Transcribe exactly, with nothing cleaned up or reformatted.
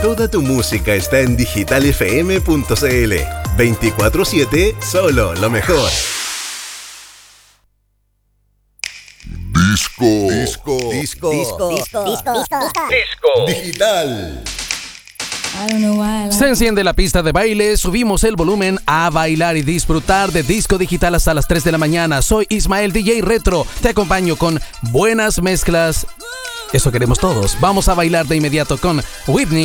Toda tu música está en digital f m punto c l. veinticuatro siete, solo lo mejor. Disco. Disco. Disco. Disco. Disco. Disco. Disco. Digital. Se enciende la pista de baile, subimos el volumen a bailar y disfrutar de disco digital hasta las tres de la mañana. Soy Ismael D J Retro, te acompaño con buenas mezclas. Eso queremos todos. Vamos a bailar de inmediato con Whitney.